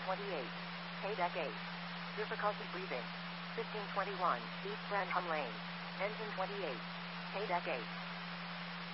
28. Paydeck 8. Difficulty breathing. 1521, East Branham Lane. Engine 28. Paydeck 8.